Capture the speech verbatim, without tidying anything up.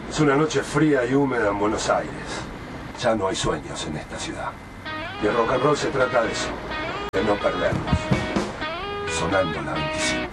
Es una noche fría y húmeda en Buenos Aires. Ya no hay sueños en esta ciudad. Y el rock and roll se trata de eso, de no perdernos. Sonando la veinticinco.